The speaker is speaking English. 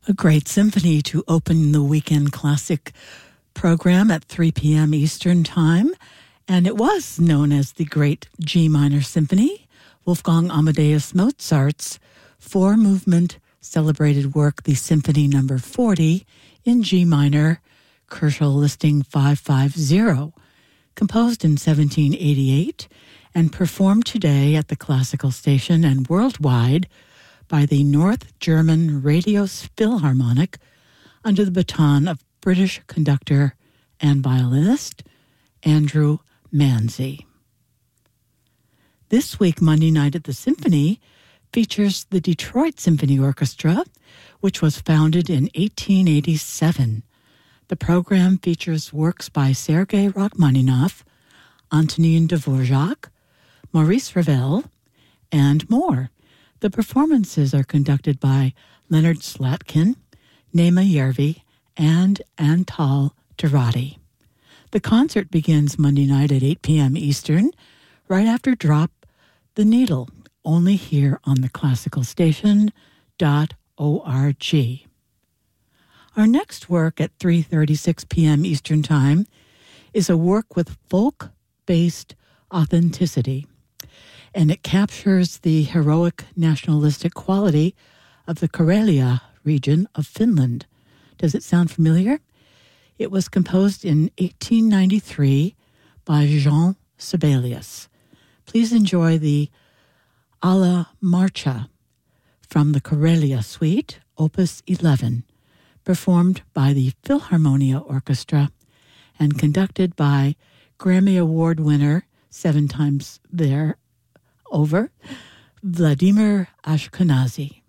A great symphony to open the Weekend Classic program at 3 p.m. Eastern Time, and it was known as the Great G Minor Symphony, Wolfgang Amadeus Mozart's four-movement celebrated work, the Symphony No. 40 in G minor, Koelschel listing 550, composed in 1788 and performed today at the Classical Station and worldwide by the North German Radio Philharmonic under the baton of British conductor and violinist Andrew Manzi. This week, Monday Night at the Symphony features the Detroit Symphony Orchestra, which was founded in 1887. The program features works by Sergei Rachmaninoff, Antonin Dvorak, Maurice Ravel, and more. The performances are conducted by Leonard Slatkin, Nema Järvi, and Antal Tarati. The concert begins Monday night at 8 p.m. Eastern, right after Drop the Needle, only here on the classicalstation.org. Our next work at 3:36 p.m. Eastern Time is a work with folk-based authenticity, and it captures the heroic nationalistic quality of the Karelia region of Finland. Does it sound familiar? It was composed in 1893 by Jean Sibelius. Please enjoy the Alla Marcha from the Karelia Suite, Opus 11, performed by the Philharmonia Orchestra and conducted by Grammy Award winner 7 times over, Vladimir Ashkenazy.